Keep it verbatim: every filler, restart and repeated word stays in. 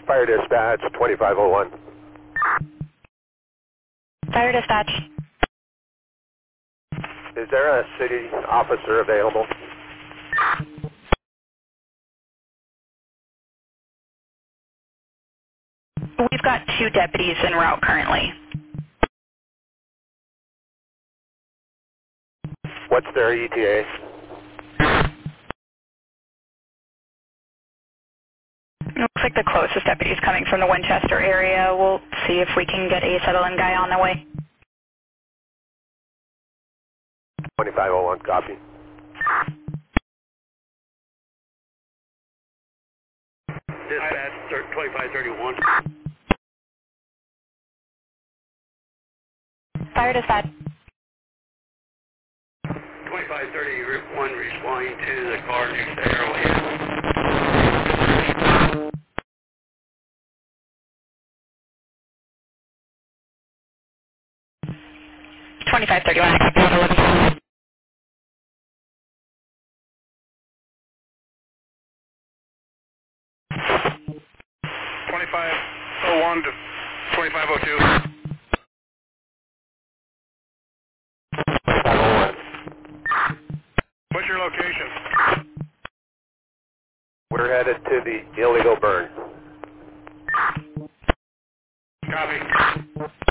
Fire dispatch, twenty-five oh one. Fire dispatch. Is there a city officer available? We've got two deputies en route currently. What's their E T A? Looks like the closest deputy is coming from the Winchester area. We'll see if we can get a settle-in guy on the way. twenty-five oh one, copy. Dispatch, twenty-five thirty-one. Fire dispatch. twenty-five thirty-one responding to the car next to Arrowhead. twenty-five thirty-one, I copy. eleven. twenty-five oh one to twenty-five oh two. What's your location? We're headed to the illegal burn. Copy.